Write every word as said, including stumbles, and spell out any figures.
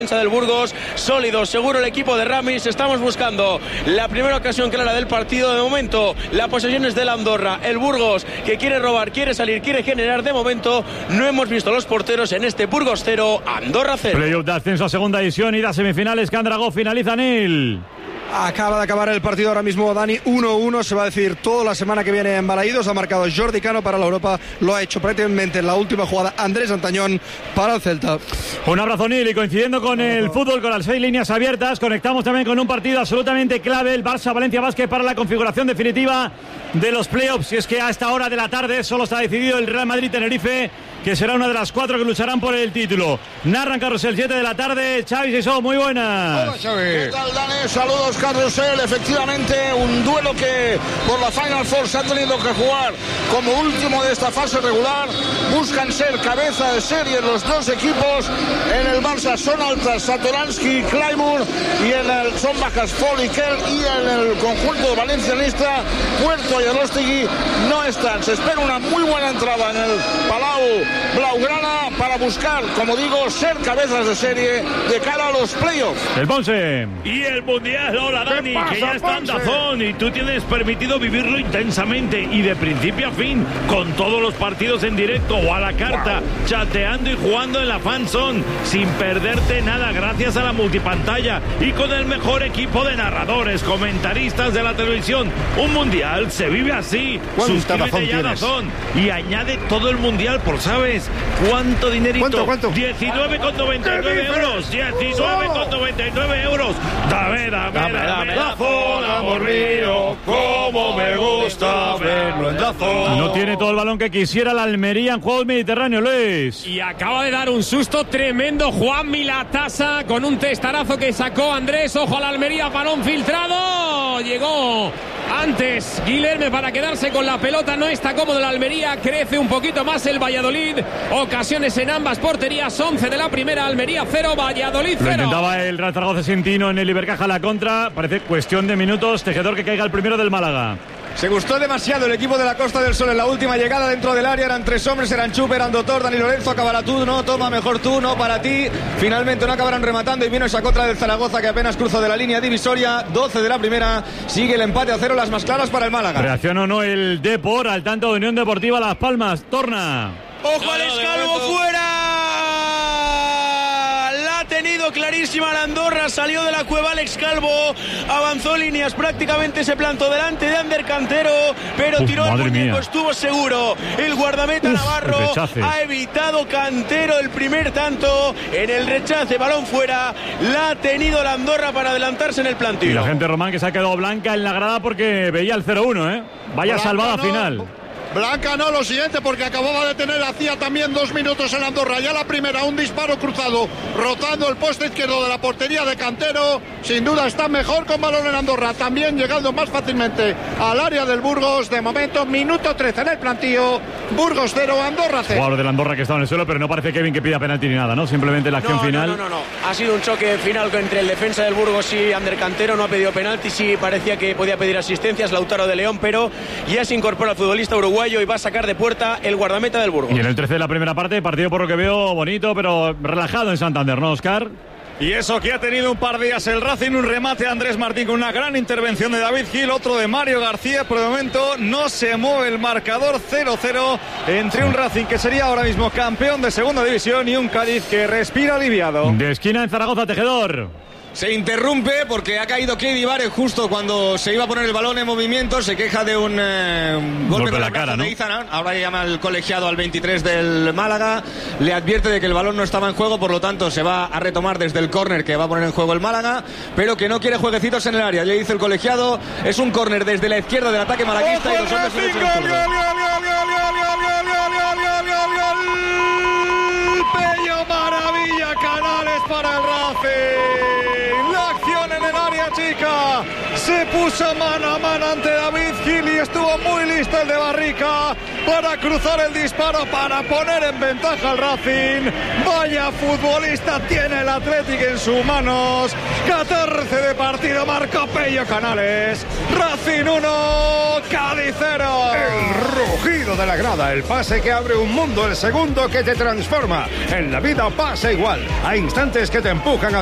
del Burgos, sólido, seguro el equipo de Ramis. Estamos buscando la primera ocasión clara del partido. De momento, la posesión es de la Andorra. El Burgos, que quiere robar, quiere salir, quiere generar. De momento, no hemos visto los porteros en este Burgos cero, Andorra cero. Playoff de ascenso a segunda división y las semifinales. Candragó finaliza Nil. Acaba de acabar el partido ahora mismo, Dani, uno uno, se va a decidir toda la semana que viene en Balaídos. Ha marcado Jordi Cano para la Europa, lo ha hecho prácticamente en la última jugada Andrés Antañón para el Celta. Un abrazo, Nil, y coincidiendo con el fútbol, con las seis líneas abiertas, conectamos también con un partido absolutamente clave, el Barça-Valencia Basket, para la configuración definitiva de los playoffs. Y es que a esta hora de la tarde solo está decidido el Real Madrid-Tenerife, que será una de las cuatro que lucharán por el título. Narran Carrusel, siete de la tarde. Xavi Sisó, muy buenas. Hola, Xavi. ¿Qué tal, Dani? Saludos, Carrusel. Efectivamente, un duelo que por la Final Four se ha tenido que jugar como último de esta fase regular. Buscan ser cabeza de serie los dos equipos. En el Barça son altas Satoransky y Claymore, y en el son bajas Fall y Kerr, y en el conjunto valencianista Puerto y Arostegui no están. Se espera una muy buena entrada en el Palau Blaugrana para buscar, como digo, ser cabezas de serie de cara a los playoffs. El Ponce. Y el Mundial, hola Dani, pasa, que ya está en Dazón y tú tienes permitido vivirlo intensamente y de principio a fin, con todos los partidos en directo o a la carta, wow, chateando y jugando en la Fan Zone, sin perderte nada, gracias a la multipantalla y con el mejor equipo de narradores, comentaristas de la televisión. Un Mundial se vive así. Suscríbete ya a Dazón y añade todo el Mundial por, ¿sabes cuánto dinerito? ¿Cuánto, cuánto? diecinueve con noventa y nueve euros. diecinueve con noventa y nueve euros. Dame, dame, dame, dame Dazón, amor mío, como me gusta verlo en Dazón. No tiene todo el balón que quisiera la Almería en juego Mediterráneo, Luis. Y acaba de dar un susto tremendo Juan Milatasa con un testarazo que sacó Andrés. Ojo a la Almería, balón filtrado. Llegó antes Guilherme para quedarse con la pelota. No está cómodo la Almería. Crece un poquito más el Valladolid. Ocasiones en ambas porterías. once de la primera. Almería cero, Valladolid cero. Lo intentaba el Real Zaragoza Sentino en el Ibercaja la contra. Parece cuestión de minutos. Tejedor que caiga el primero del Málaga. Se gustó demasiado el equipo de la Costa del Sol en la última llegada dentro del área. Eran tres hombres, eran Chup, eran Dotor, Dani Lorenzo. Acabará tú, no, toma mejor tú, no para ti. Finalmente no acabarán rematando y vino esa contra del Zaragoza que apenas cruzó de la línea divisoria. doce de la primera, sigue el empate a cero, las más claras para el Málaga. Reacciona o no el Depor al tanto de Unión Deportiva Las Palmas. Torna. ¡Ojo no, al escalvo fuera! Tenido clarísima la Andorra, salió de la cueva Alex Calvo, avanzó líneas, prácticamente se plantó delante de Ander Cantero, pero Uf, tiró el muñeco, estuvo seguro el guardameta Uf, Navarro, el ha evitado Cantero el primer tanto en el rechace, balón fuera, la ha tenido la Andorra para adelantarse en el plantilla. Y la gente Román que se ha quedado blanca en la grada porque veía el cero uno, ¿eh? Vaya Blanca salvada no. final. Blanca no, lo siguiente, porque acababa de tener, hacía también dos minutos en Andorra. Ya la primera, un disparo cruzado, rotando el poste izquierdo de la portería de Cantero. Sin duda está mejor con balón en Andorra. También llegando más fácilmente al área del Burgos. De momento, minuto trece en el plantío. Burgos cero, Andorra cero. Jugador del Andorra que estaba en el suelo, pero no parece Kevin que pida penalti ni nada, ¿no? Simplemente la acción no, final. No, no, no, no. Ha sido un choque final entre el defensa del Burgos y Ander Cantero. No ha pedido penalti, sí parecía que podía pedir asistencias Lautaro de León, pero ya se incorpora el futbolista uruguayo y va a sacar de puerta el guardameta del Burgos. Y en el trece de la primera parte, partido por lo que veo bonito, pero relajado en Santander, ¿no, Óscar? Y eso que ha tenido un par de días el Racing, un remate a Andrés Martín con una gran intervención de David Gil, otro de Mario García. Por el momento no se mueve el marcador, cero cero entre un Racing que sería ahora mismo campeón de segunda división y un Cádiz que respira aliviado. De esquina en Zaragoza, Tejedor. Se interrumpe porque ha caído Keidi Vare justo cuando se iba a poner el balón en movimiento. Se queja de un eh, golpe, golpe con la cara, ¿no? Izan. Ahora llama el colegiado al veintitrés del Málaga. Le advierte de que el balón no estaba en juego, por lo tanto se va a retomar desde el córner que va a poner en juego el Málaga, pero que no quiere jueguecitos en el área. Le dice el colegiado, es un córner desde la izquierda del ataque malaguista. Y los hombres se Pello maravilla, Canales para el Racing. En el área chica se puso mano a mano ante David Gil y estuvo muy listo el de Barrica para cruzar el disparo, para poner en ventaja al Racing. Vaya futbolista tiene el Athletic en sus manos. catorce de partido, marcó Pello Canales. Racing uno, Cádiz cero. El rugido de la grada, el pase que abre un mundo, el segundo que te transforma. En la vida pasa igual. Hay instantes que te empujan a